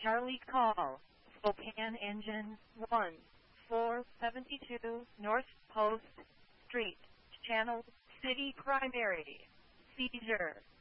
Charlie call. Spokane Engine 1, 472 North Post Street, Channel City Primary. Seizure.